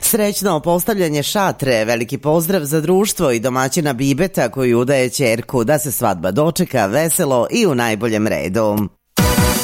Srećno postavljanje šatre, veliki pozdrav za društvo i domaćina Bibeta koji udaje ćerku da se svadba dočeka veselo i u najboljem redu.